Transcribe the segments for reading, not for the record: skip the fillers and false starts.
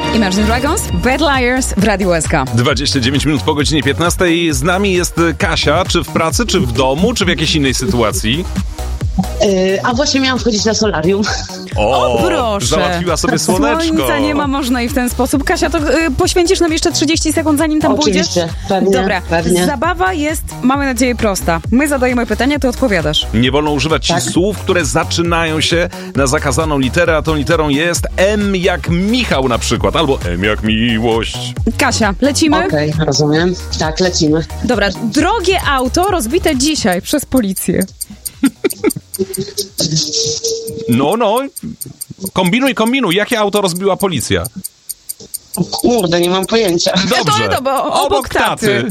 Imagine Dragons, Bad Liars w Radiu SK. 29 minut po godzinie 15. Z nami jest Kasia. Czy w pracy, czy w domu, czy w jakiejś innej sytuacji? A właśnie miałam wchodzić na solarium. O, proszę. Załatwiła sobie słoneczko. Słońca nie ma, można i w ten sposób. Kasia, to poświęcisz nam jeszcze 30 sekund, zanim tam Oczywiście, pójdziesz? pewnie, Dobra, pewnie. Zabawa jest, mamy nadzieję, prosta. My zadajemy pytania, ty odpowiadasz. Nie wolno używać słów, które zaczynają się na zakazaną literę, a tą literą jest M jak Michał na przykład, albo M jak miłość. Kasia, lecimy? Okej, rozumiem. Tak, lecimy. Dobra, drogie auto rozbite dzisiaj przez policję. No. Kombinuj. Jakie auto rozbiła policja? Kurde, nie mam pojęcia. Dobrze. Obok taty.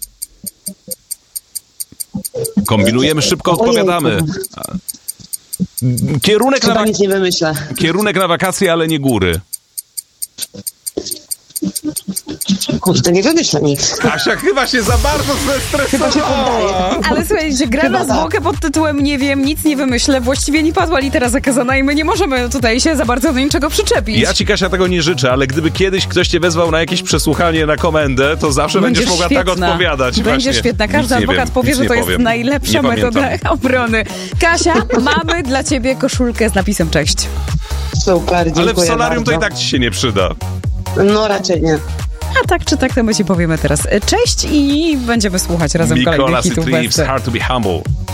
Kombinujemy, szybko odpowiadamy. Chyba nic nie wymyślę. Kierunek na wakacje, ale nie góry. Kurde, nie wymyślę nic. Kasia chyba się za bardzo zestresowała. Ale słuchajcie, gra na zwłokę pod tytułem nie wiem, nic nie wymyślę. Właściwie nie padła litera zakazana i my nie możemy tutaj się za bardzo do niczego przyczepić. Ja ci, Kasia, tego nie życzę, ale gdyby kiedyś ktoś cię wezwał na jakieś przesłuchanie na komendę, to zawsze będziesz mogła świetna. tak odpowiadać. Będziesz świetna. Każdy adwokat powie, że to jest najlepsza metoda obrony. Kasia, mamy dla ciebie koszulkę z napisem cześć. Super, dziękuję Ale w solarium bardzo. to i tak ci się nie przyda. No raczej nie. A tak czy tak, to my ci powiemy teraz cześć i będziemy słuchać razem kolejnych Nicolas hitów. Reeves, Hard to be Humble.